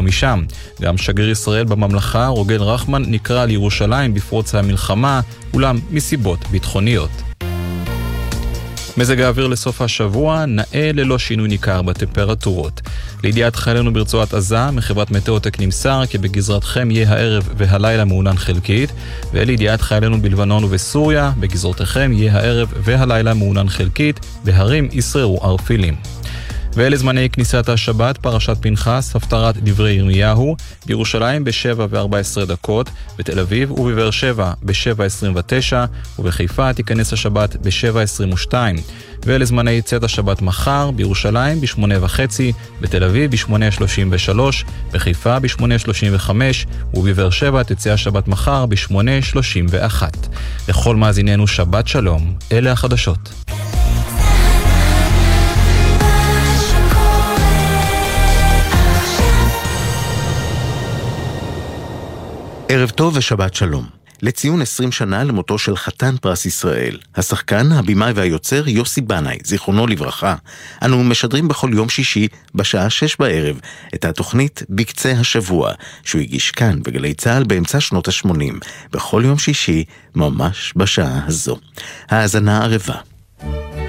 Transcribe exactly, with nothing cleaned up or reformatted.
לא משם. גם שגריר ישראל בממלכה, רוגל רחמן, נקרא לירושלים בפרוץ המלחמה, אולם מסיבות ביטחוניות. מזג האוויר לסוף השבוע נאה ללא שינוי ניכר בטמפרטורות. לידיעת חיילינו ברצועת עזה, מחברת מטאוטק נמסר כי בגזרתכם יהיה הערב והלילה מעונן חלקית, ולידיעת חיילינו בלבנון ובסוריה, בגזרתכם יהיה הערב והלילה מעונן חלקית, בהרים ישררו ערפילים. ואלה זמני כניסת השבת, פרשת פנחס, הפטרת דברי ירמיהו, בירושלים ב-שבע וארבע עשרה דקות, בתל אביב ובבאר שבע ב-שבע עשרים ותשע, ובחיפה תיכנס השבת ב-שבע עשרים ושתיים. ואלה זמני צאת השבת מחר, בירושלים ב-שמונה וחצי, בתל אביב ב-שמונה שלושים ושלוש, בחיפה ב-שמונה שלושים וחמש, ובבאר שבע תצא השבת מחר ב-שמונה שלושים ואחת. לכל מאזיננו שבת שלום, אלה החדשות. ערב טוב ושבת שלום. לציון עשרים שנה למותו של חתן פרס ישראל, השחקן, הבימאי והיוצר יוסי בנאי, זיכרונו לברכה, אנו משדרים בכל יום שישי בשעה שש בערב את התוכנית בקצה השבוע, שהוא הגיש כאן בגלי צהל באמצע שנות ה-שמונים, בכל יום שישי ממש בשעה הזו. האזנה ערבה.